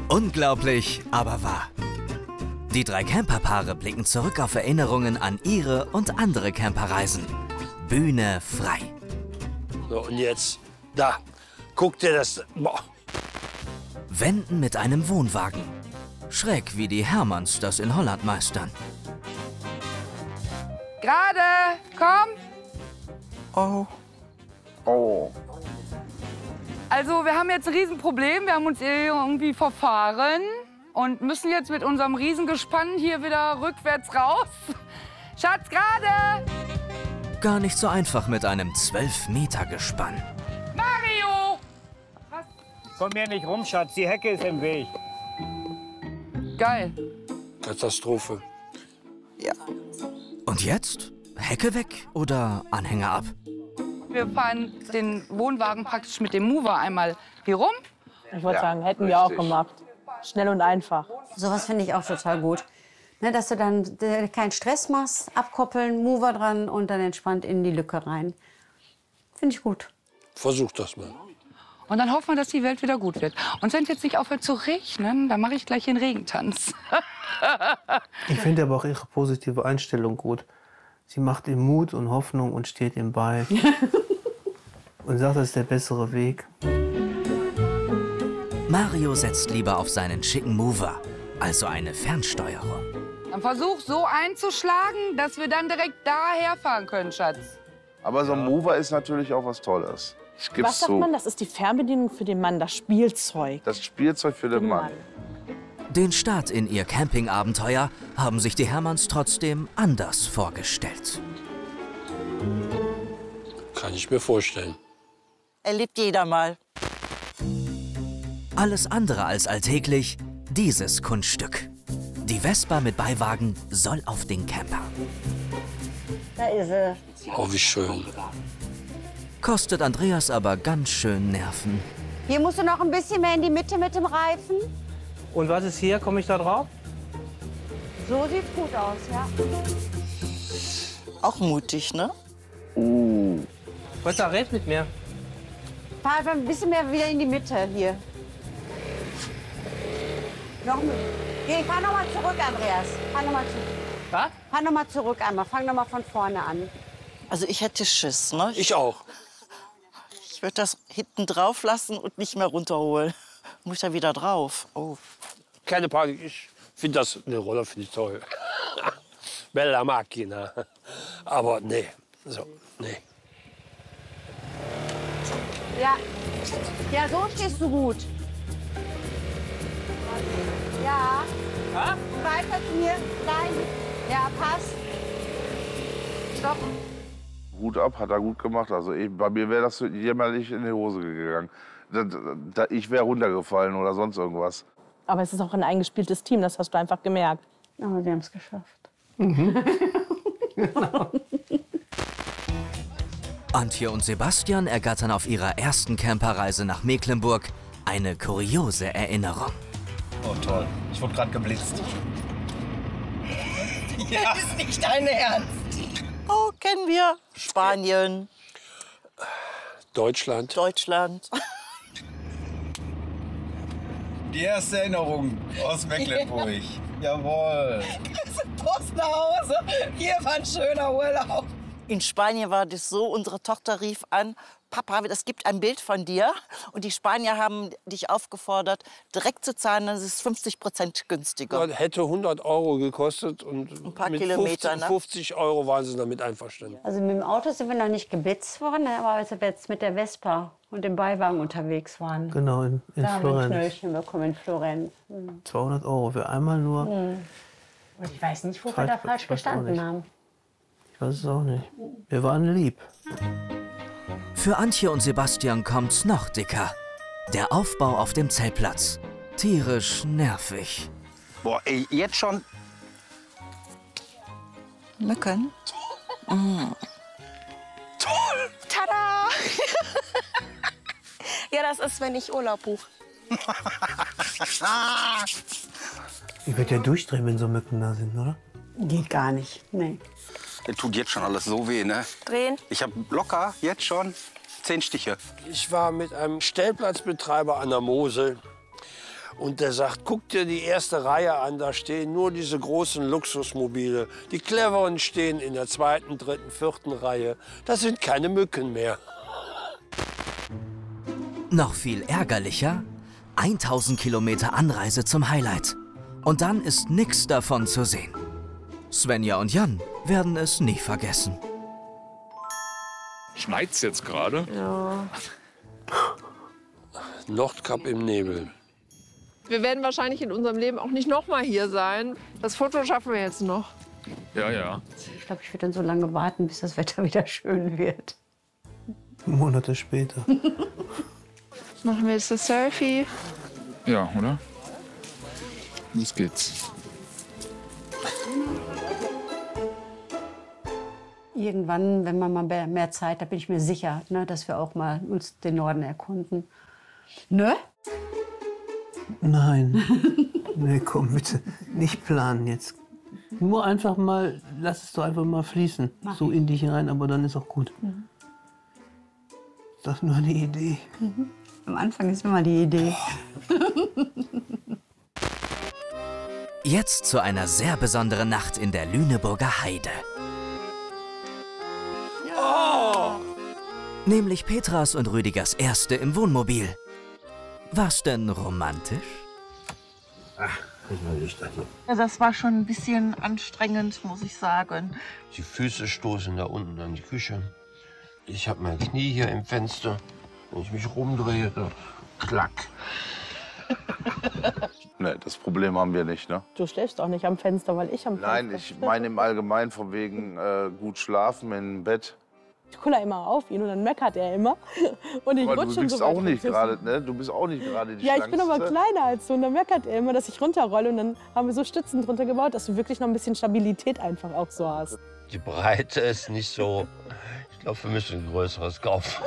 Unglaublich, aber wahr. Die drei Camperpaare blicken zurück auf Erinnerungen an ihre und andere Camperreisen. Bühne frei. So, und jetzt, da, guck dir das... Boah. Wenden mit einem Wohnwagen. Schräg wie die Hermanns das in Holland meistern. Gerade, komm! Oh. Oh. Also, wir haben jetzt ein Riesenproblem. Wir haben uns irgendwie verfahren und müssen jetzt mit unserem Riesengespann hier wieder rückwärts raus. Schatz, gerade! Gar nicht so einfach mit einem 12-Meter-Gespann. Mario! Komm hier nicht rum, Schatz. Die Hecke ist im Weg. Geil. Katastrophe. Ja. Und jetzt? Hecke weg oder Anhänger ab? Wir fahren den Wohnwagen praktisch mit dem Mover einmal hier rum. Ich wollte sagen, hätten wir auch gemacht. Schnell und einfach. Sowas finde ich auch total gut. Ne, dass du dann keinen Stress machst, abkoppeln, Mover dran und dann entspannt in die Lücke rein. Finde ich gut. Versuch das mal. Und dann hoffen wir, dass die Welt wieder gut wird. Und wenn es jetzt nicht aufhört zu regnen, dann mache ich gleich den Regentanz. Ich finde aber auch ihre positive Einstellung gut. Sie macht ihm Mut und Hoffnung und steht ihm bei. Und sagt, das ist der bessere Weg. Mario setzt lieber auf seinen schicken Mover, also eine Fernsteuerung. Dann versuch so einzuschlagen, dass wir dann direkt daher fahren können, Schatz. Aber so ein Mover ist natürlich auch was Tolles. Es gibt Was sagt man? Das ist die Fernbedienung für den Mann, das Spielzeug. Das Spielzeug für den Mann. Den Start in ihr Campingabenteuer haben sich die Hermanns trotzdem anders vorgestellt. Kann ich mir vorstellen. Erlebt jeder mal. Alles andere als alltäglich, dieses Kunststück. Die Vespa mit Beiwagen soll auf den Camper. Da ist sie. Oh, wie schön. Kostet Andreas aber ganz schön Nerven. Hier musst du noch ein bisschen mehr in die Mitte mit dem Reifen. Und was ist hier? Komme ich da drauf? So sieht's gut aus, ja. Auch mutig, ne? Was red mit mir? Fahr einfach ein bisschen mehr wieder in die Mitte hier. Noch mit. Hier, fahr noch mal zurück, Andreas. Fahr noch mal zurück. Was? Fahr noch mal zurück einmal. Fang noch mal von vorne an. Also ich hätte Schiss, ne? Ich auch. Ich würde das hinten drauf lassen und nicht mehr runterholen. Muss ich da wieder drauf? Oh. Keine Panik, ich finde das, eine Roller finde ich toll. Bella Macchina. Aber nee, so, nee. Ja. Ja, so stehst du gut. Ja. Weiter zu mir. Nein. Ja, passt. Stopp. Hut ab, hat er gut gemacht. Also bei mir wäre das jämmerlich in die Hose gegangen. Ich wäre runtergefallen oder sonst irgendwas. Aber es ist auch ein eingespieltes Team, das hast du einfach gemerkt. Aber wir haben es geschafft. Antje und Sebastian ergattern auf ihrer ersten Camperreise nach Mecklenburg eine kuriose Erinnerung. Oh toll, ich wurde gerade geblitzt. Ja. Das ist nicht dein Ernst. Oh, kennen wir. Spanien. Deutschland. Deutschland. Die erste Erinnerung aus Mecklenburg. Jawohl. Post nach Hause. Hier war ein schöner Urlaub. In Spanien war das so, unsere Tochter rief an, Papa, es gibt ein Bild von dir. Und die Spanier haben dich aufgefordert, direkt zu zahlen, das ist 50% günstiger. Das hätte 100 € gekostet und ein paar mit Kilometer, 50 € waren sie damit einverstanden. Also mit dem Auto sind wir noch nicht geblitzt worden, aber als wir jetzt mit der Vespa und dem Beiwagen unterwegs waren. Genau, in Da haben wir ein Florenz. Knöllchen bekommen in Florenz. 200 € für einmal nur. Und ich weiß nicht, wo wir da falsch Ich weiß auch gestanden nicht. haben. Ich weiß es auch nicht. Wir waren lieb. Für Antje und Sebastian kommt's noch dicker. Der Aufbau auf dem Zeltplatz. Tierisch nervig. Boah, ey, jetzt schon. Mücken. Toll! Tada! Ja, das ist, wenn ich Urlaub buche. Ich werde ja durchdrehen, wenn so Mücken da sind, oder? Geht gar nicht, nee. Der tut jetzt schon alles so weh, ne? Drehen. Ich habe locker jetzt schon 10 Stiche. Ich war mit einem Stellplatzbetreiber an der Mosel Und der sagt, guck dir die erste Reihe an, da stehen nur diese großen Luxusmobile. Die cleveren stehen in der zweiten, dritten, vierten Reihe. Das sind keine Mücken mehr. Noch viel ärgerlicher, 1000 Kilometer Anreise zum Highlight. Und dann ist nichts davon zu sehen. Svenja und Jan werden es nie vergessen. Schneit's jetzt gerade? Ja. Nordkap im Nebel. Wir werden wahrscheinlich in unserem Leben auch nicht noch mal hier sein. Das Foto schaffen wir jetzt noch. Ja, ja. Ich glaube, ich würde dann so lange warten, bis das Wetter wieder schön wird. Monate später. Machen wir jetzt das Selfie. Ja, oder? Los geht's. Irgendwann, wenn man mal mehr Zeit hat, bin ich mir sicher, ne, dass wir auch mal uns den Norden erkunden. Ne? Nein. Nee, komm, bitte. Nicht planen jetzt. Nur einfach mal, lass es doch einfach mal fließen. So in dich rein, aber dann ist auch gut. Das ist nur eine Idee. Am Anfang ist immer die Idee. Jetzt zu einer sehr besonderen Nacht in der Lüneburger Heide. Nämlich Petras und Rüdigers erste im Wohnmobil. War's denn romantisch? Ach, Ja, das war schon ein bisschen anstrengend, muss ich sagen. Die Füße stoßen da unten an die Küche. Ich habe mein Knie hier im Fenster. Wenn ich mich rumdrehe, klack. Nee, das Problem haben wir nicht, ne? Du schläfst auch nicht am Fenster, weil ich am Fenster Nein, ich meine im Allgemeinen von wegen gut schlafen im Bett. Ich kuller immer auf ihn und dann meckert er immer. Und ich Aber rutsche du bist so auch weit nicht runter. gerade, ne? Du bist auch nicht gerade die Ja, ich bin aber Schlankste. kleiner als du und dann meckert er immer, dass ich runterrolle. Und dann haben wir so Stützen drunter gebaut, dass du wirklich noch ein bisschen Stabilität einfach auch so hast. Die Breite ist nicht so. Ich glaube, wir müssen ein größeres kaufen.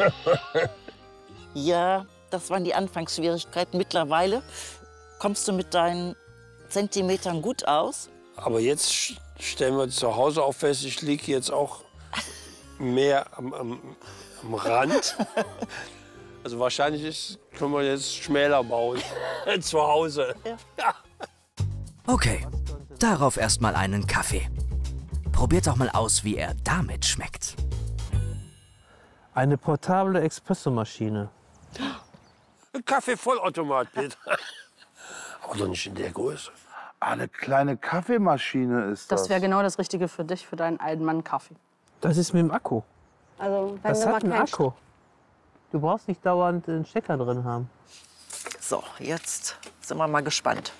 Ja, das waren die Anfangsschwierigkeiten. Mittlerweile kommst du mit deinen Zentimetern gut aus. Aber jetzt stellen wir zu Hause auch fest, ich liege jetzt auch mehr am Rand. Also wahrscheinlich können wir jetzt schmäler bauen zu Hause. Ja. Okay, darauf erstmal einen Kaffee. Probiert doch mal aus, wie er damit schmeckt. Eine portable Espressomaschine. Ein Kaffee-Vollautomat, Peter. Aber doch nicht in der Größe. Eine kleine Kaffeemaschine ist das. Das wäre genau das Richtige für dich, für deinen alten Mann Kaffee. Das ist mit dem Akku. Also, wenn Das du hat mal einen keinen Akku. Du brauchst nicht dauernd einen Stecker drin haben. So, jetzt sind wir mal gespannt.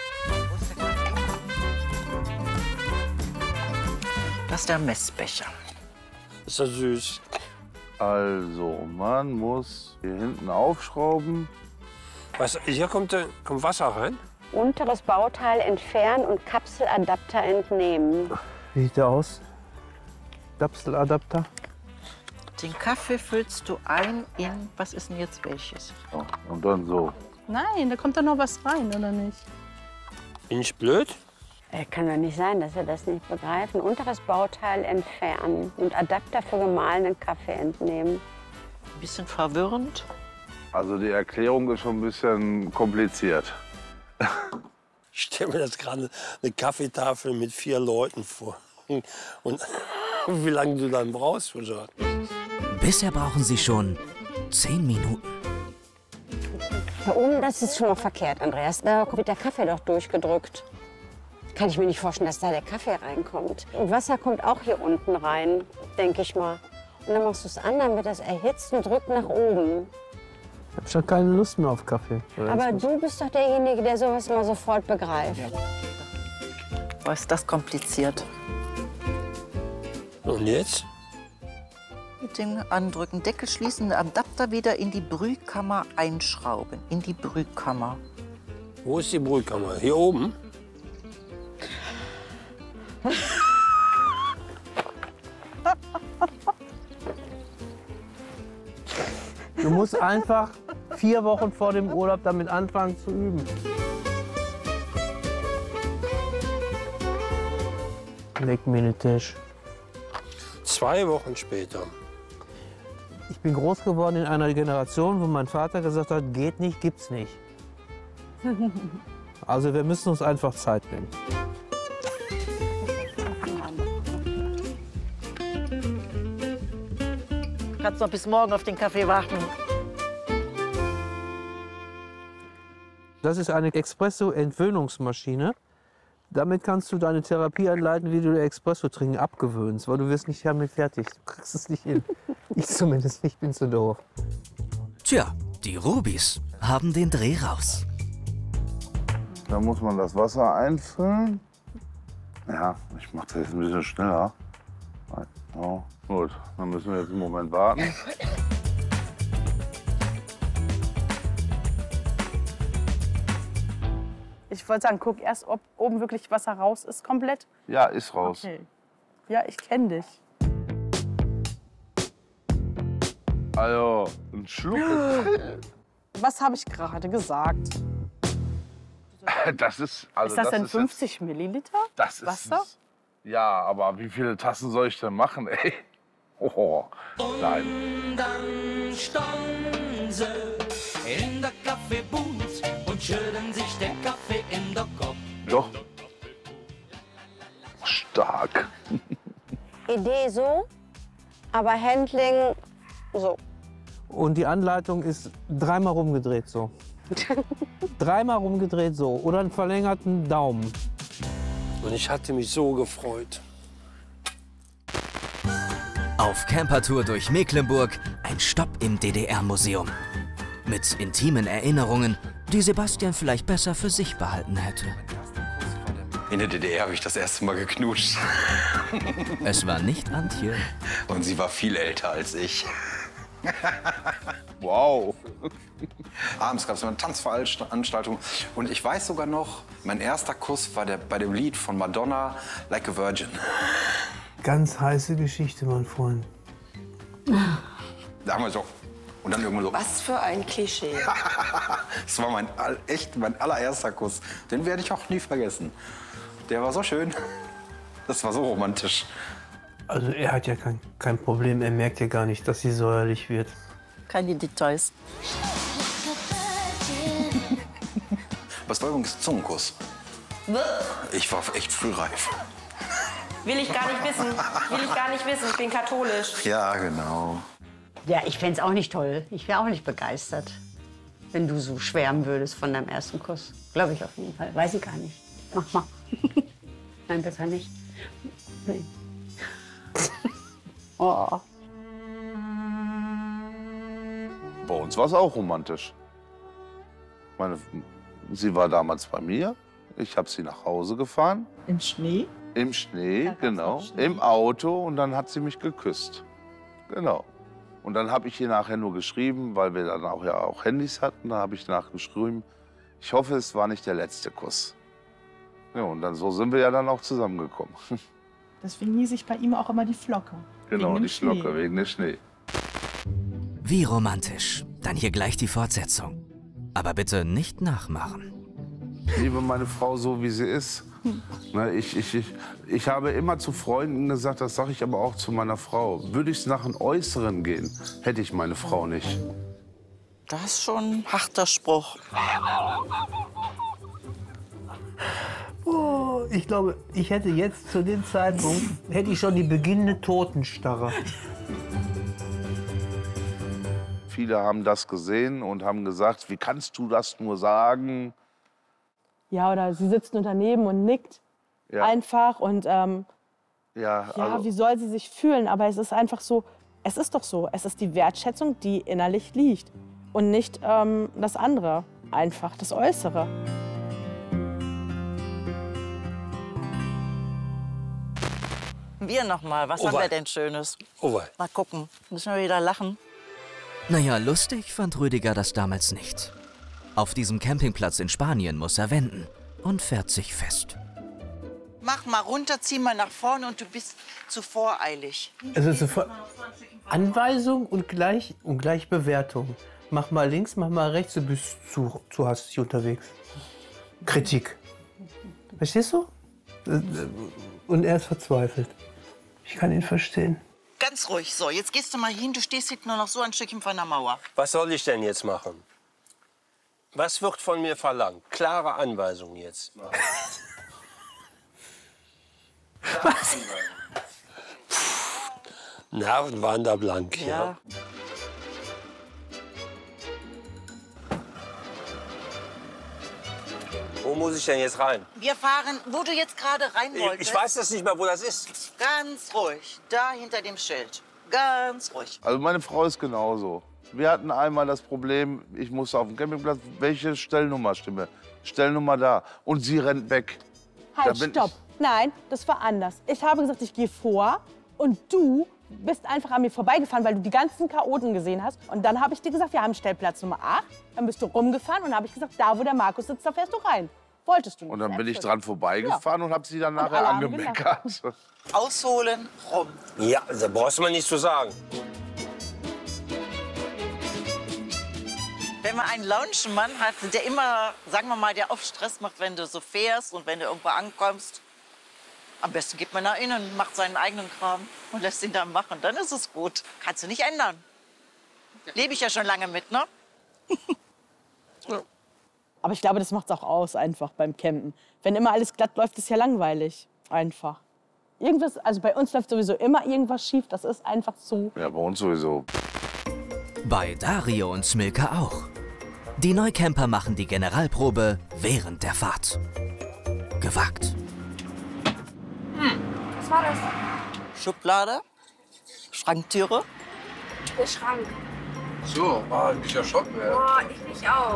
Das ist der Messbecher. Ist das süß. Also, man muss hier hinten aufschrauben. Was, hier kommt Wasser rein? Unteres Bauteil entfernen und Kapseladapter entnehmen. Wie sieht der aus? Kapseladapter? Den Kaffee füllst du ein in, was ist denn jetzt welches? So, und dann so. Nein, da kommt doch noch was rein, oder nicht? Bin ich blöd? Kann doch nicht sein, dass wir das nicht begreifen. Unteres Bauteil entfernen und Adapter für gemahlenen Kaffee entnehmen. Ein bisschen verwirrend. Also die Erklärung ist schon ein bisschen kompliziert. Ich stelle mir das gerade eine Kaffeetafel mit 4 Leuten vor. Und wie lange du dann brauchst für so. Bisher brauchen sie schon 10 Minuten. Da oben, das ist schon mal verkehrt, Andreas. Da wird der Kaffee doch durchgedrückt. Kann ich mir nicht vorstellen, dass da der Kaffee reinkommt. Und Wasser kommt auch hier unten rein, denke ich mal. Und dann machst du es an, dann wird das erhitzt und drückt nach oben. Ich habe schon keine Lust mehr auf Kaffee. Aber du bist doch derjenige, der sowas mal sofort begreift. Was ist das kompliziert? Und jetzt? Mit dem Andrücken, Deckel schließen, den Adapter wieder in die Brühkammer einschrauben. In die Brühkammer. Wo ist die Brühkammer? Hier oben? Du musst einfach 4 Wochen vor dem Urlaub damit anfangen zu üben. Leg mir den Tisch. 2 Wochen später. Ich bin groß geworden in einer Generation, wo mein Vater gesagt hat, geht nicht, gibt's nicht. Also wir müssen uns einfach Zeit nehmen. Du kannst noch bis morgen auf den Kaffee warten. Das ist eine Espresso-Entwöhnungsmaschine. Damit kannst du deine Therapie anleiten, wie du Espresso trinken abgewöhnst, weil du wirst nicht damit fertig. Du kriegst es nicht hin. Ich zumindest nicht, bin zu doof. Tja, die Rubis haben den Dreh raus. Da muss man das Wasser einfüllen. Ja, ich mache das jetzt ein bisschen schneller. Oh, gut, dann müssen wir jetzt einen Moment warten. Ich wollte sagen, guck erst, ob oben wirklich Wasser raus ist komplett. Ja, ist raus. Okay. Ja, ich kenne dich. Also, ein Schluck. Was habe ich gerade gesagt? Das ist, also ist das denn ist 50 Milliliter das ist, Wasser? Ja, aber wie viele Tassen soll ich denn machen, ey? Oh, nein. Und dann standen sie in der Kaffeebooth und schütteln sich den Kaffee in der Kopf. Doch. Stark. Idee so, aber Handling so. Und die Anleitung ist dreimal rumgedreht so. Dreimal rumgedreht so. Oder einen verlängerten Daumen. Und ich hatte mich so gefreut. Auf Campertour durch Mecklenburg ein Stopp im DDR-Museum. Mit intimen Erinnerungen, die Sebastian vielleicht besser für sich behalten hätte. In der DDR habe ich das erste Mal geknutscht. Es war nicht Antje. Und sie war viel älter als ich. Wow. Abends gab es eine Tanzveranstaltung. Und ich weiß sogar noch, mein erster Kuss war bei dem Lied von Madonna, Like a Virgin. Ganz heiße Geschichte, mein Freund. Da haben wir so. Und dann irgendwann so. Was für ein Klischee. Das war mein allererster Kuss. Den werde ich auch nie vergessen. Der war so schön. Das war so romantisch. Also er hat ja kein Problem. Er merkt ja gar nicht, dass sie säuerlich wird. Keine Details. Was war übrigens Zungenkuss? Ich war echt frühreif. Will ich gar nicht wissen. Will ich gar nicht wissen. Ich bin katholisch. Ja, genau. Ja, ich fände es auch nicht toll. Ich wäre auch nicht begeistert, wenn du so schwärmen würdest von deinem ersten Kuss. Glaube ich auf jeden Fall. Weiß ich gar nicht. Mach mal. Nein, besser nicht. Nee. Oh. Bei uns war es auch romantisch. Sie war damals bei mir. Ich habe sie nach Hause gefahren. Im Schnee? Im Schnee, genau. Im Auto und dann hat sie mich geküsst. Genau. Und dann habe ich ihr nachher nur geschrieben, weil wir dann auch Handys hatten. Da habe ich nachgeschrieben, ich hoffe, es war nicht der letzte Kuss. Ja, und dann so sind wir ja dann auch zusammengekommen. Deswegen hieß ich bei ihm auch immer die Flocke. Genau, die Flocke, wegen dem Schnee. Wie romantisch. Dann hier gleich die Fortsetzung. Aber bitte nicht nachmachen. Ich liebe meine Frau so, wie sie ist. Ich habe immer zu Freunden gesagt, das sage ich aber auch zu meiner Frau. Würde ich nach dem Äußeren gehen, hätte ich meine Frau nicht. Das ist schon ein harter Spruch. Oh, ich glaube, ich hätte jetzt zu dem Zeitpunkt hätte ich schon die beginnende Totenstarre. Viele haben das gesehen und haben gesagt, wie kannst du das nur sagen? Ja, oder sie sitzt nur daneben und nickt einfach. Und wie soll sie sich fühlen? Aber es ist einfach so, es ist doch so. Es ist die Wertschätzung, die innerlich liegt. Und nicht das andere, einfach das Äußere. Wir noch mal. Was haben wir denn Schönes? Mal gucken. Müssen wir wieder lachen? Naja, lustig fand Rüdiger das damals nicht. Auf diesem Campingplatz in Spanien muss er wenden und fährt sich fest. Mach mal runter, zieh mal nach vorne und du bist zu voreilig. Also sofort Anweisung und gleich Bewertung. Mach mal links, mach mal rechts, du bist zu hastig unterwegs. Kritik. Verstehst du? Und er ist verzweifelt. Ich kann ihn verstehen. Ganz ruhig. So, jetzt gehst du mal hin. Du stehst hinten nur noch so ein Stückchen von der Mauer. Was soll ich denn jetzt machen? Was wird von mir verlangt? Klare Anweisungen jetzt. Was? Nerven waren da blank, ja. Wo muss ich denn jetzt rein? Wir fahren, wo du jetzt gerade rein wolltest. Ich weiß das nicht mehr, wo das ist. Ganz ruhig, da hinter dem Schild. Ganz ruhig. Also meine Frau ist genauso. Wir hatten einmal das Problem, ich musste auf dem Campingplatz, welche Stellnummer stimme? Stellnummer da. Und sie rennt weg. Halt, stopp. Nein, das war anders. Ich habe gesagt, ich gehe vor und du bist einfach an mir vorbeigefahren, weil du die ganzen Chaoten gesehen hast. Und dann habe ich dir gesagt, wir haben Stellplatz Nummer 8. Dann bist du rumgefahren und dann habe ich gesagt, da wo der Markus sitzt, da fährst du rein. Wolltest du nicht. Und dann bin ich dran vorbeigefahren und habe sie dann nachher angemeckert. Ausholen, rum. Ja, da brauchst du mir nicht zu sagen. Wenn man einen Lounge-Mann hat, der immer, sagen wir mal, der oft Stress macht, wenn du so fährst und wenn du irgendwo ankommst, am besten geht man nach innen und macht seinen eigenen Kram und lässt ihn dann machen. Dann ist es gut. Kannst du nicht ändern. Lebe ich ja schon lange mit, ne? Aber ich glaube, das macht es auch aus, einfach beim Campen. Wenn immer alles glatt läuft, ist ja langweilig. Einfach. Irgendwas, also bei uns läuft sowieso immer irgendwas schief. Das ist einfach so. Ja, bei uns sowieso. Bei Dario und Smilka auch. Die Neucamper machen die Generalprobe während der Fahrt. Gewagt. Was war das? Schublade, Schranktüre. Der Schrank. So, ich erschrocken. Boah, ich mich auch.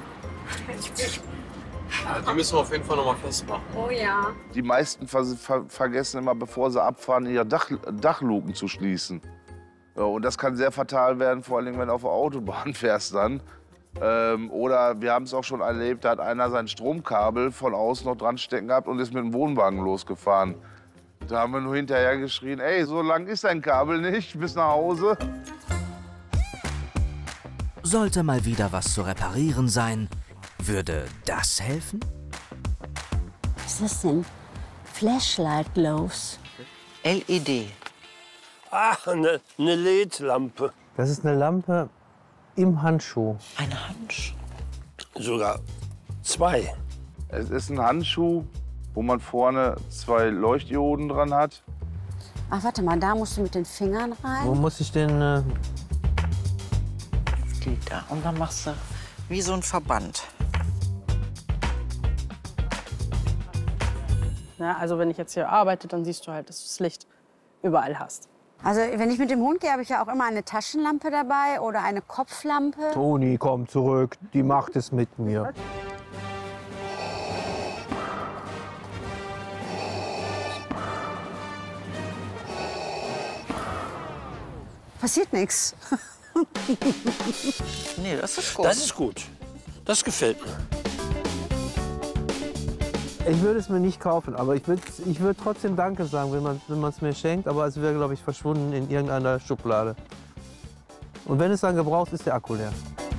Die müssen wir auf jeden Fall noch mal festmachen. Oh ja. Die meisten vergessen immer, bevor sie abfahren, ihre Dachluken zu schließen. Ja, und das kann sehr fatal werden, vor allem wenn du auf der Autobahn fährst dann. Oder wir haben es auch schon erlebt, da hat einer sein Stromkabel von außen noch dran stecken gehabt und ist mit dem Wohnwagen losgefahren. Da haben wir nur hinterher geschrien, ey, so lang ist dein Kabel nicht, bis nach Hause. Sollte mal wieder was zu reparieren sein, würde das helfen? Was ist das denn? Flashlight Glows. LED. Ach, eine LED-Lampe. Das ist eine Lampe im Handschuh. Ein Handschuh? Sogar zwei. Es ist ein Handschuh, wo man vorne 2 Leuchtdioden dran hat. Ach, warte mal, da musst du mit den Fingern rein. Wo muss ich denn... Das geht da. Und dann machst du wie so ein Verband. Ja, also wenn ich jetzt hier arbeite, dann siehst du halt, dass du das Licht überall hast. Also wenn ich mit dem Hund gehe, habe ich ja auch immer eine Taschenlampe dabei oder eine Kopflampe. Toni, komm zurück, die macht es mit mir. Passiert nichts. Nee, das ist gut. Das ist gut. Das gefällt mir. Ich würde es mir nicht kaufen, aber ich würd trotzdem Danke sagen, wenn man es mir schenkt. Aber es wäre, glaube ich, verschwunden in irgendeiner Schublade. Und wenn es dann gebraucht ist, der Akku leer.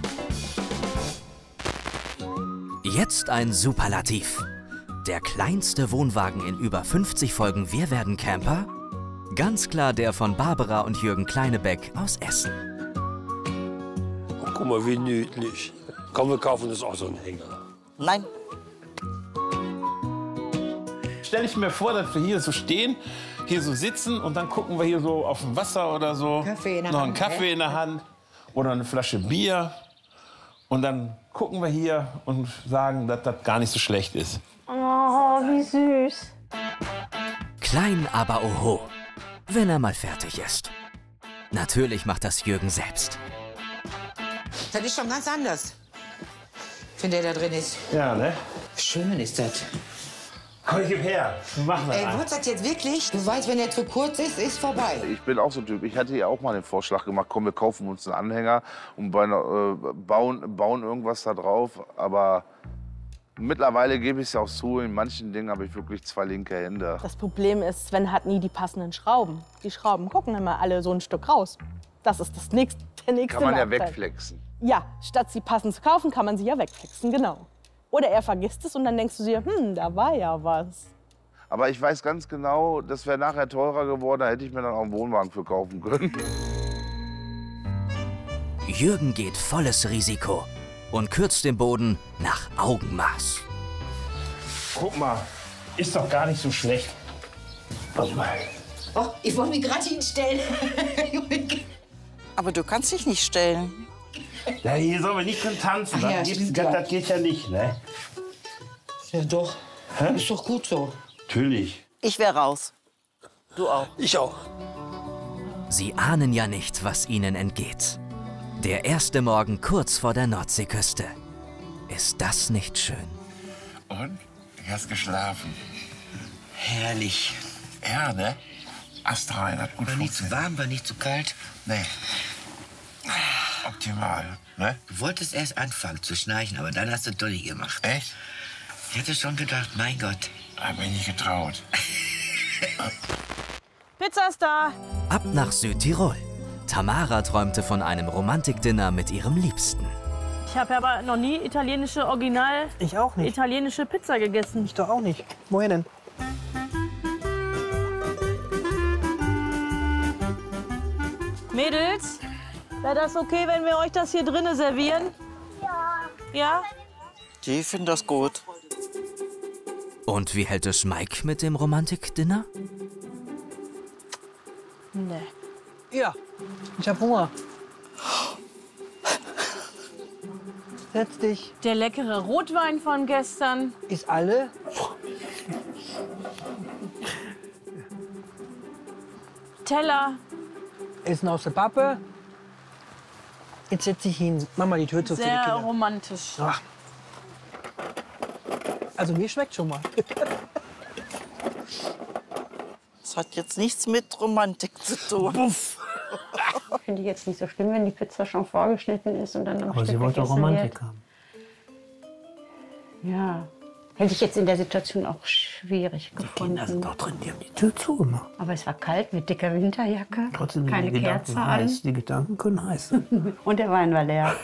Jetzt ein Superlativ. Der kleinste Wohnwagen in über 50 Folgen Wir werden Camper? Ganz klar der von Barbara und Jürgen Kleinebeck aus Essen. Oh, guck mal, wie niedlich. Komm, wir kaufen uns auch so einen Hänger. Nein. Stelle ich mir vor, dass wir hier so stehen, hier so sitzen und dann gucken wir hier so auf dem Wasser oder so. Noch einen Kaffee in der Hand oder eine Flasche Bier. Und dann gucken wir hier und sagen, dass das gar nicht so schlecht ist. Oh, wie süß. Klein, aber oho. Wenn er mal fertig ist. Natürlich macht das Jürgen selbst. Das ist schon ganz anders, wenn der da drin ist. Ja, ne? Schön ist das. Komm, gib her. Machen wir Ey, wird das jetzt wirklich? Du weißt, wenn er zu kurz ist, ist vorbei. Ich bin auch so ein Typ. Ich hatte ja auch mal den Vorschlag gemacht, komm, wir kaufen uns einen Anhänger und bauen irgendwas da drauf. Aber mittlerweile gebe ich es ja auch zu, in manchen Dingen habe ich wirklich 2 linke Hände. Das Problem ist, Sven hat nie die passenden Schrauben. Die Schrauben gucken immer alle so ein Stück raus. Das ist der nächste Kann man ja Nachteil. wegflexen. Ja, statt sie passend zu kaufen, kann man sie ja wegflexen, genau. Oder er vergisst es und dann denkst du dir, da war ja was. Aber ich weiß ganz genau, das wäre nachher teurer geworden, da hätte ich mir dann auch einen Wohnwagen für kaufen können. Jürgen geht volles Risiko. und kürzt den Boden nach Augenmaß. Guck mal, ist doch gar nicht so schlecht. Oh, ich wollte mich gerade hinstellen. Aber du kannst dich nicht stellen. Ja, hier sollen wir nicht drin tanzen. Ach ja, das, stimmt, das, ja. das geht ja nicht, ne? Ja, doch. Hä? Ist doch gut so. Natürlich. Ich wäre raus. Du auch. Ich auch. Sie ahnen ja nicht, was ihnen entgeht. Der erste Morgen kurz vor der Nordseeküste. Ist das nicht schön? Und? Du hast geschlafen. Herrlich. Ja, ne? Astrein hat gut War nicht zu warm, war nicht zu kalt. Nee. Optimal, ne? Du wolltest erst anfangen zu schnarchen, aber dann hast du Dolly gemacht. Echt? Ich hätte schon gedacht, mein Gott. Hab mich nicht getraut. Pizza ist da. Ab nach Südtirol. Tamara träumte von einem Romantikdinner mit ihrem Liebsten. Ich habe aber noch nie italienische Original. Ich auch nicht. Italienische Pizza gegessen. Ich doch auch nicht. Woher denn? Mädels, wäre das okay, wenn wir euch das hier drinnen servieren? Ja. Ja? Die finden das gut. Und wie hält es Mike mit dem Romantikdinner? Nee. Ja, ich hab Hunger. Setz dich. Der leckere Rotwein von gestern. Ist alle? Teller. Essen aus der Pappe. Jetzt setz dich hin. Mach mal die Tür zu für die Sehr Kinder. romantisch. Ach. Also mir schmeckt schon mal. Das hat jetzt nichts mit Romantik zu tun. Puff. Finde ich jetzt nicht so schlimm, wenn die Pizza schon vorgeschnitten ist und dann am Aber Stück sie wollte gegessen Romantik wird. haben. Ja, hätte ich jetzt in der Situation auch schwierig Die gefunden. Kinder sind doch drin, die haben die Tür zugemacht. Aber es war kalt mit dicker Winterjacke, Trotzdem sind keine die Gedanken Kerze an heiß. Die Gedanken können heiß. und der Wein war leer.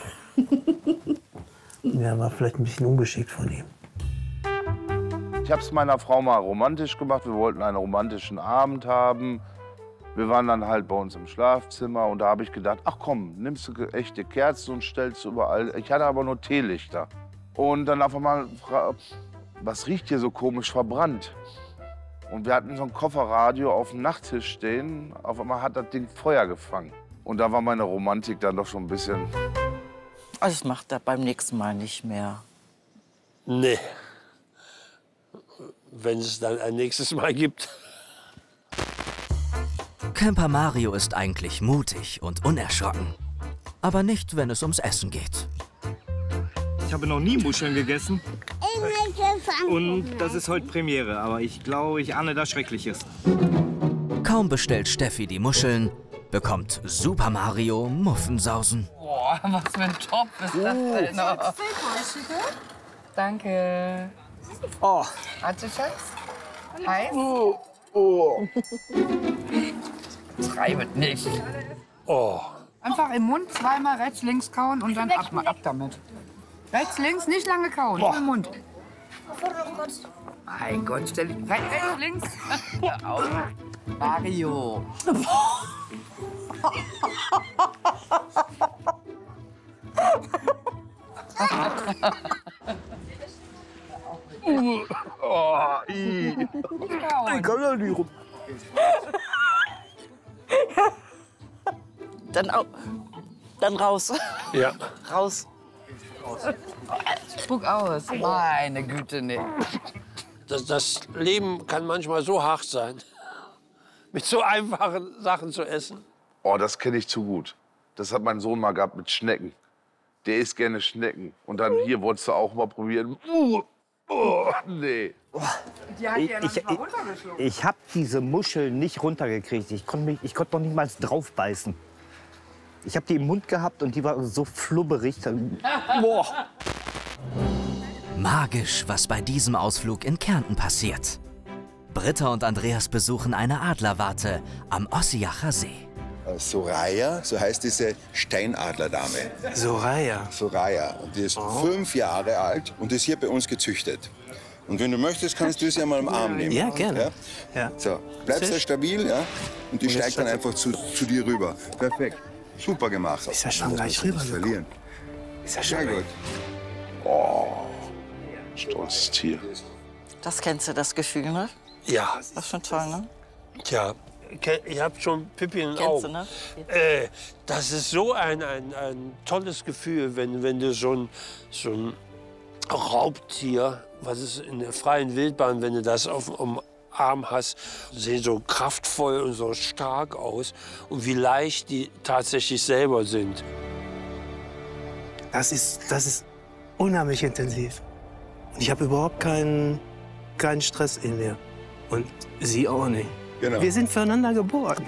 Ja, war vielleicht ein bisschen ungeschickt von ihm. Ich habe es meiner Frau mal romantisch gemacht. Wir wollten einen romantischen Abend haben. Wir waren dann halt bei uns im Schlafzimmer und da habe ich gedacht, ach komm, nimmst du echte Kerzen und stellst überall. Ich hatte aber nur Teelichter. Und dann auf einmal, was riecht hier so komisch, verbrannt. Und wir hatten so ein Kofferradio auf dem Nachttisch stehen. Auf einmal hat das Ding Feuer gefangen. Und da war meine Romantik dann doch schon ein bisschen... Das macht er beim nächsten Mal nicht mehr. Nee. Wenn es dann ein nächstes Mal gibt. Camper Mario ist eigentlich mutig und unerschrocken. Aber nicht, wenn es ums Essen geht. Ich habe noch nie Muscheln gegessen. Und das ist heute Premiere, aber ich glaube, ich ahne da Schreckliches. Kaum bestellt Steffi die Muscheln, bekommt Super Mario Muffensausen. Boah, was für ein Topf ist das denn noch? Danke. Oh. Warte, Schatz. Heiß? Treibet nicht. Oh. Einfach im Mund zweimal rechts, links kauen und dann ab damit. Rechts, links, nicht lange kauen, nur im Mund. Mein Gott, stell dich rechts, links. Hör auf. Mario. Ich kann da nicht rum. Dann raus. Ja. Raus. Spuck aus. Meine Güte, nee. Das Leben kann manchmal so hart sein, mit so einfachen Sachen zu essen. Oh, das kenne ich zu gut. Das hat mein Sohn mal gehabt mit Schnecken. Der isst gerne Schnecken. Und dann hier wolltest du auch mal probieren. Oh, nee. Die hat ja noch nicht mal runtergeschluckt. Ich habe diese Muscheln nicht runtergekriegt. Ich konnte noch nicht mal drauf beißen. Ich habe die im Mund gehabt und die war so flubberig. Boah. Magisch, was bei diesem Ausflug in Kärnten passiert. Britta und Andreas besuchen eine Adlerwarte am Ossiacher See. Soraya, so heißt diese Steinadlerdame. Soraya? Soraya. Und die ist 5 Jahre alt und ist hier bei uns gezüchtet. Und wenn du möchtest, kannst du sie einmal am Arm nehmen. Ja, gerne. Ja? So, bleibst du stabil, ja? Und die steigt dann einfach zu dir rüber. Perfekt. Super gemacht. Ist ja schon Das gleich musst du nicht rüber. verlieren. Ist ja schön. Sehr gut. Oh, stolzes Tier. Das kennst du, das Gefühl, ne? Ja. Das ist schon toll, ne? Tja, ich habe schon Pipi in den Kennst Augen. du, ne? Das ist so ein tolles Gefühl, wenn du so ein Raubtier, was ist in der freien Wildbahn, wenn du das auf dem Arm hast, sehen so kraftvoll und so stark aus und wie leicht die tatsächlich selber sind. Das ist unheimlich intensiv. Und ich habe überhaupt keinen Stress in mir. Und sie auch nicht. Genau. Wir sind füreinander geboren.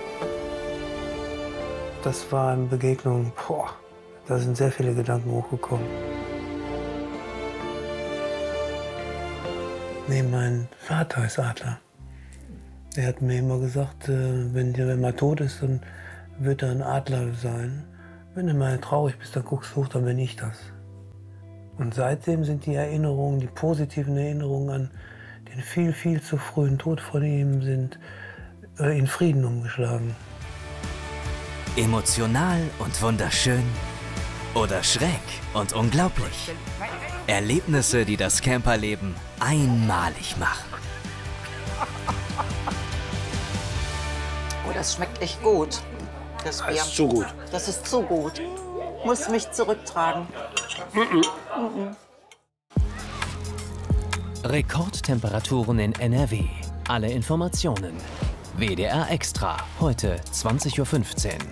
Das war eine Begegnung, da sind sehr viele Gedanken hochgekommen. Nee, mein Vater ist Adler. Er hat mir immer gesagt, wenn der mal tot ist, dann wird er ein Adler sein. Wenn du mal traurig bist, dann guckst du hoch, dann bin ich das. Und seitdem sind die Erinnerungen, die positiven Erinnerungen an den viel, viel zu frühen Tod von ihm sind in Frieden umgeschlagen. Emotional und wunderschön oder schräg und unglaublich. Erlebnisse, die das Camperleben einmalig machen. Oh, das schmeckt echt gut. Das Bier. Das ist zu gut. Das ist zu gut. Muss mich zurücktragen. Rekordtemperaturen in NRW. Alle Informationen. WDR Extra. Heute 20:15 Uhr.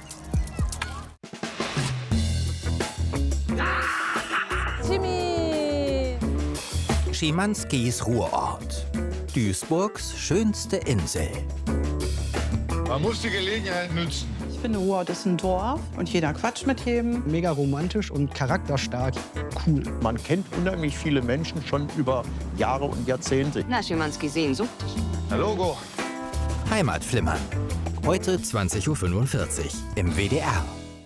Jimmy! Schimanskis Ruhrort. Duisburgs schönste Insel. Man muss die Gelegenheit nutzen. Ich finde, Ruhrort ist ein Dorf und jeder quatscht mit jedem. Mega romantisch und charakterstark. Cool. Man kennt unheimlich viele Menschen schon über Jahre und Jahrzehnte. Na, Schimanski Sehnsucht. Herr Logo. Heimatflimmern. Heute 20:45 Uhr im WDR.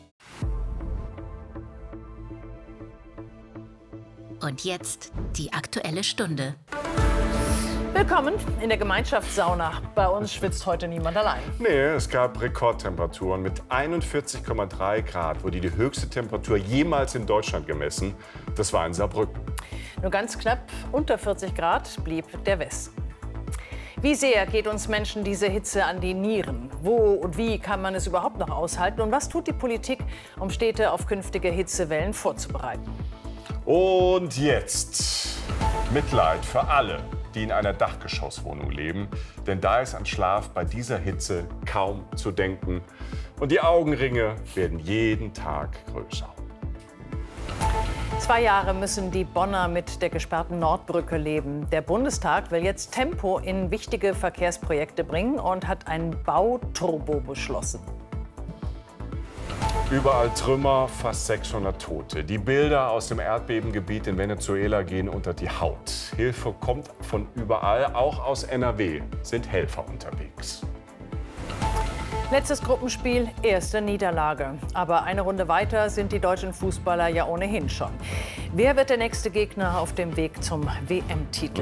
Und jetzt die Aktuelle Stunde. Willkommen in der Gemeinschaftssauna. Bei uns schwitzt heute niemand allein. Nee, es gab Rekordtemperaturen mit 41,3 Grad, wurde die höchste Temperatur jemals in Deutschland gemessen. Das war in Saarbrücken. Nur ganz knapp unter 40 Grad blieb der Westen. Wie sehr geht uns Menschen diese Hitze an die Nieren? Wo und wie kann man es überhaupt noch aushalten? Und was tut die Politik, um Städte auf künftige Hitzewellen vorzubereiten? Und jetzt Mitleid für alle, die in einer Dachgeschosswohnung leben. Denn da ist an Schlaf bei dieser Hitze kaum zu denken. Und die Augenringe werden jeden Tag größer. 2 Jahre müssen die Bonner mit der gesperrten Nordbrücke leben. Der Bundestag will jetzt Tempo in wichtige Verkehrsprojekte bringen und hat ein Bauturbo beschlossen. Überall Trümmer, fast 600 Tote. Die Bilder aus dem Erdbebengebiet in Venezuela gehen unter die Haut. Hilfe kommt von überall, auch aus NRW sind Helfer unterwegs. Letztes Gruppenspiel, erste Niederlage. Aber eine Runde weiter sind die deutschen Fußballer ja ohnehin schon. Wer wird der nächste Gegner auf dem Weg zum WM-Titel?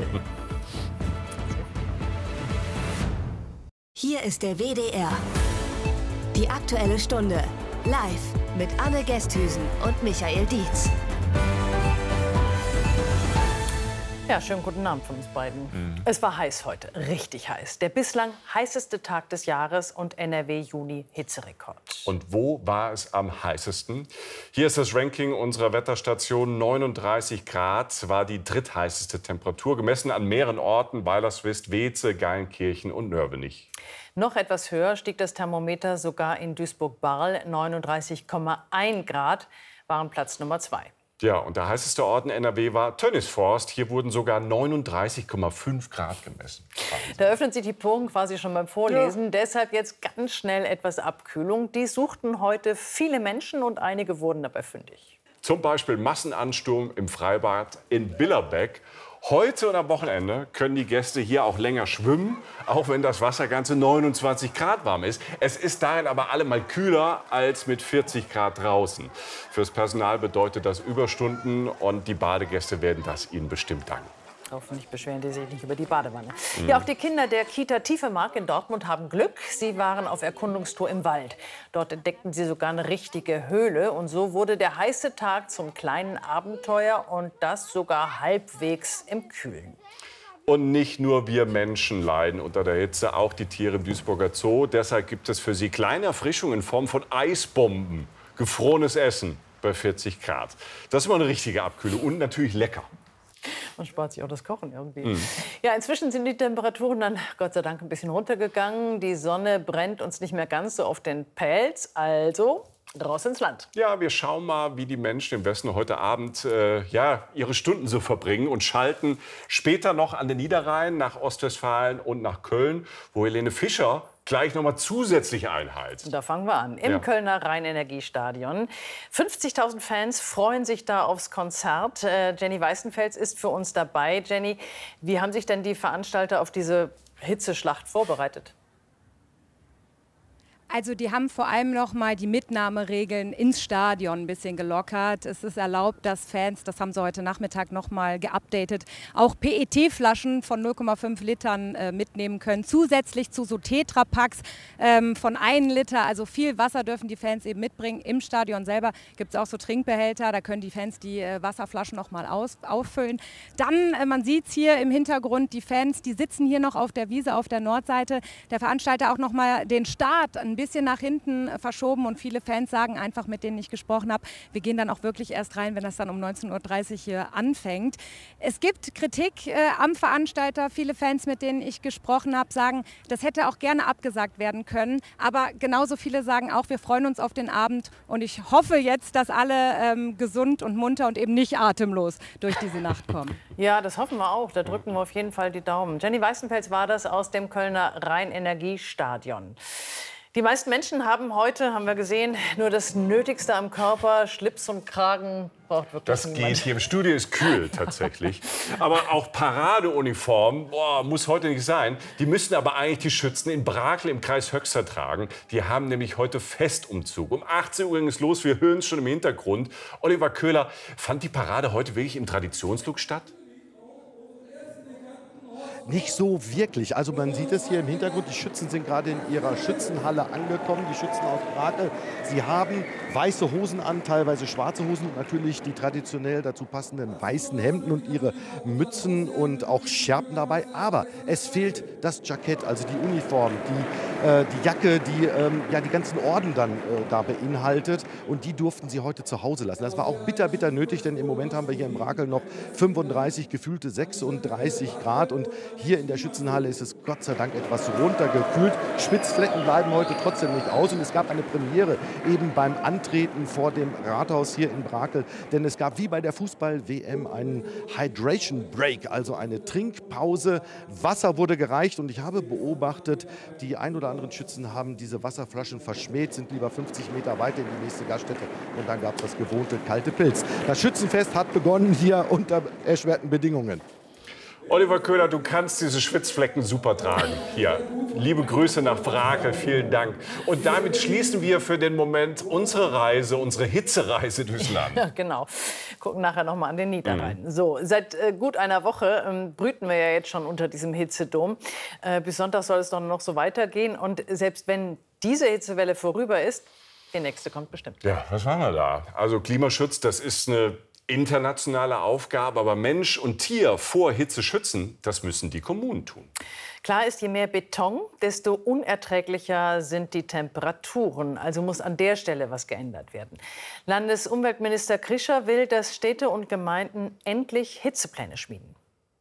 Hier ist der WDR. Die Aktuelle Stunde. Live mit Anne Gesthüsen und Michael Dietz. Ja, schönen guten Abend von uns beiden. Es war heiß heute, richtig heiß. Der bislang heißeste Tag des Jahres und NRW-Juni-Hitzerekord. Und wo war es am heißesten? Hier ist das Ranking unserer Wetterstation. 39 Grad war die drittheißeste Temperatur, gemessen an mehreren Orten: Weilerswist, Weeze, Geilenkirchen und Nörvenich. Noch etwas höher stieg das Thermometer sogar in Duisburg-Barl. 39,1 Grad waren Platz Nummer 2. Ja, und der heißeste Ort in NRW war Tönnisforst. Hier wurden sogar 39,5 Grad gemessen. Da öffnet sich die Poren quasi schon beim Vorlesen. Ja. Deshalb jetzt ganz schnell etwas Abkühlung. Die suchten heute viele Menschen und einige wurden dabei fündig. Zum Beispiel Massenansturm im Freibad in Billerbeck. Heute und am Wochenende können die Gäste hier auch länger schwimmen, auch wenn das Wasser ganze 29 Grad warm ist. Es ist darin aber allemal kühler als mit 40 Grad draußen. Fürs Personal bedeutet das Überstunden und die Badegäste werden das ihnen bestimmt danken. Hoffentlich beschweren die sich nicht über die Badewanne. Ja, auch die Kinder der Kita Tiefemark in Dortmund haben Glück. Sie waren auf Erkundungstour im Wald. Dort entdeckten sie sogar eine richtige Höhle. Und so wurde der heiße Tag zum kleinen Abenteuer und das sogar halbwegs im Kühlen. Und nicht nur wir Menschen leiden unter der Hitze, auch die Tiere im Duisburger Zoo. Deshalb gibt es für sie kleine Erfrischungen in Form von Eisbomben, gefrorenes Essen bei 40 Grad. Das ist immer eine richtige Abkühlung und natürlich lecker. Man spart sich auch das Kochen irgendwie. Ja, inzwischen sind die Temperaturen dann Gott sei Dank ein bisschen runtergegangen. Die Sonne brennt uns nicht mehr ganz so auf den Pelz. Also raus ins Land. Ja, wir schauen mal, wie die Menschen im Westen heute Abend ihre Stunden so verbringen und schalten später noch an den Niederrhein nach Ostwestfalen und nach Köln, wo Helene Fischer gleich noch mal zusätzlich einheizt. Da fangen wir an. Im Kölner Rhein-Energiestadion. 50.000 Fans freuen sich da aufs Konzert. Jenny Weißenfels ist für uns dabei. Jenny, wie haben sich denn die Veranstalter auf diese Hitzeschlacht vorbereitet? Also die haben vor allem noch mal die Mitnahmeregeln ins Stadion ein bisschen gelockert. Es ist erlaubt, dass Fans, das haben sie heute Nachmittag noch mal geupdatet, auch PET-Flaschen von 0,5 Litern mitnehmen können. Zusätzlich zu so Tetrapacks von 1 Liter. Also viel Wasser dürfen die Fans eben mitbringen. Im Stadion selber gibt es auch so Trinkbehälter. Da können die Fans die Wasserflaschen noch mal auffüllen. Dann, man sieht es hier im Hintergrund, die Fans, die sitzen hier noch auf der Wiese auf der Nordseite. Der Veranstalter auch noch mal den Start ein bisschen nach hinten verschoben und viele Fans sagen einfach, mit denen ich gesprochen habe, wir gehen dann auch wirklich erst rein, wenn das dann um 19:30 Uhr hier anfängt. Es gibt Kritik am Veranstalter. Viele Fans, mit denen ich gesprochen habe, sagen, das hätte auch gerne abgesagt werden können. Aber genauso viele sagen auch, wir freuen uns auf den Abend und ich hoffe jetzt, dass alle gesund und munter und eben nicht atemlos durch diese Nacht kommen. Ja, das hoffen wir auch. Da drücken wir auf jeden Fall die Daumen. Jenny Weißenfels war das aus dem Kölner Rhein-Energiestadion. Die meisten Menschen haben heute, haben wir gesehen, nur das Nötigste am Körper. Schlips und Kragen braucht wirklich das niemand. geht. Hier im Studio ist kühl tatsächlich. Aber auch Paradeuniform muss heute nicht sein. Die müssten aber eigentlich die Schützen in Brakel im Kreis Höxter tragen. Die haben nämlich heute Festumzug. Um 18 Uhr ging es los. Wir hören es schon im Hintergrund. Oliver Köhler, fand die Parade heute wirklich im Traditionslook statt? Nicht so wirklich. Also man sieht es hier im Hintergrund, die Schützen sind gerade in ihrer Schützenhalle angekommen, die Schützen aus Brakel. Sie haben weiße Hosen an, teilweise schwarze Hosen und natürlich die traditionell dazu passenden weißen Hemden und ihre Mützen und auch Schärpen dabei. Aber es fehlt das Jackett, also die Uniform, die Jacke, die die ganzen Orden dann da beinhaltet. Und die durften sie heute zu Hause lassen. Das war auch bitter, bitter nötig, denn im Moment haben wir hier in Brakel noch 35, gefühlte 36 Grad. Und hier in der Schützenhalle ist es Gott sei Dank etwas runtergekühlt. Schwitzflecken bleiben heute trotzdem nicht aus. Und es gab eine Premiere eben beim Antreten vor dem Rathaus hier in Brakel. Denn es gab wie bei der Fußball-WM einen Hydration Break, also eine Trinkpause. Wasser wurde gereicht und ich habe beobachtet, die ein oder anderen Schützen haben diese Wasserflaschen verschmäht, sind lieber 50 Meter weiter in die nächste Gaststätte. Und dann gab es das gewohnte kalte Pilz. Das Schützenfest hat begonnen hier unter erschwerten Bedingungen. Oliver Köhler, du kannst diese Schwitzflecken super tragen. Hier, liebe Grüße nach Brakel, vielen Dank. Und damit schließen wir für den Moment unsere Reise, unsere Hitzereise durchs Land. Ja, genau. Gucken nachher noch mal an den Niederrhein. So, seit gut einer Woche brüten wir ja jetzt schon unter diesem Hitzedom. Bis Sonntag soll es doch noch so weitergehen. Und selbst wenn diese Hitzewelle vorüber ist, die nächste kommt bestimmt. Ja, was machen wir da? Also Klimaschutz, das ist eine internationale Aufgabe, aber Mensch und Tier vor Hitze schützen, das müssen die Kommunen tun. Klar ist, je mehr Beton, desto unerträglicher sind die Temperaturen. Also muss an der Stelle was geändert werden. Landesumweltminister Krischer will, dass Städte und Gemeinden endlich Hitzepläne schmieden.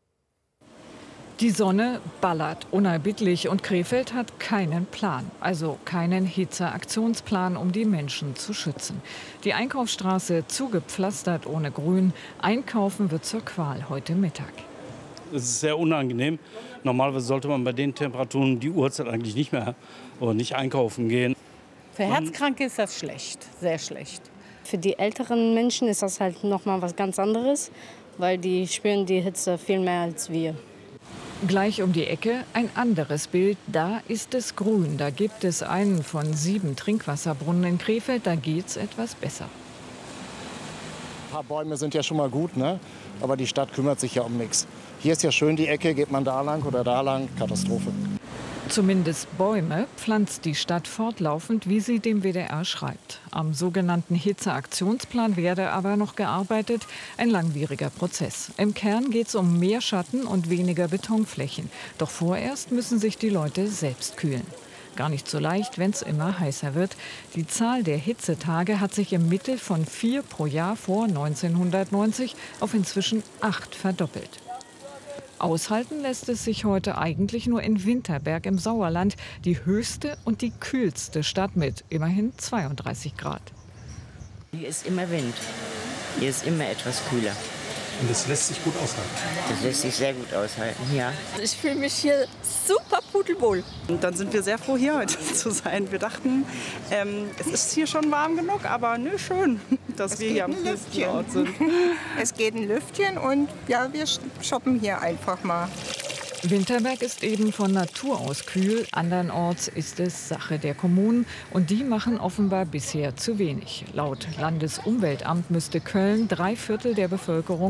Die Sonne ballert unerbittlich und Krefeld hat keinen Plan, also keinen Hitzeaktionsplan, um die Menschen zu schützen. Die Einkaufsstraße zugepflastert ohne Grün. Einkaufen wird zur Qual heute Mittag. Es ist sehr unangenehm. Normalerweise sollte man bei den Temperaturen die Uhrzeit eigentlich nicht mehr oder nicht einkaufen gehen. Für Herzkranke ist das schlecht, sehr schlecht. Für die älteren Menschen ist das halt noch mal was ganz anderes, weil die spüren die Hitze viel mehr als wir. Gleich um die Ecke ein anderes Bild. Da ist es grün. Da gibt es einen von 7 Trinkwasserbrunnen in Krefeld. Da geht's etwas besser. paar Bäume sind ja schon mal gut, ne? Aber die Stadt kümmert sich ja um nichts. Hier ist ja schön die Ecke, geht man da lang oder da lang, Katastrophe. Zumindest Bäume pflanzt die Stadt fortlaufend, wie sie dem WDR schreibt. Am sogenannten Hitzeaktionsplan werde aber noch gearbeitet, ein langwieriger Prozess. Im Kern geht es um mehr Schatten und weniger Betonflächen. Doch vorerst müssen sich die Leute selbst kühlen. Gar nicht so leicht, wenn es immer heißer wird. Die Zahl der Hitzetage hat sich im Mittel von 4 pro Jahr vor 1990 auf inzwischen 8 verdoppelt. Aushalten lässt es sich heute eigentlich nur in Winterberg im Sauerland, die höchste und die kühlste Stadt mit immerhin 32 Grad. Hier ist immer Wind. Hier ist immer etwas kühler. Und das lässt sich gut aushalten? Das lässt sich sehr gut aushalten, ja. Ich fühle mich hier super pudelwohl. Und dann sind wir sehr froh, hier heute zu sein. Wir dachten, es ist hier schon warm genug, aber nö, schön, dass wir hier am höchsten Ort sind. Es geht ein Lüftchen und ja, wir shoppen hier einfach mal. Winterberg ist eben von Natur aus kühl, andernorts ist es Sache der Kommunen und die machen offenbar bisher zu wenig. Laut Landesumweltamt müsste Köln 3/4 der Bevölkerung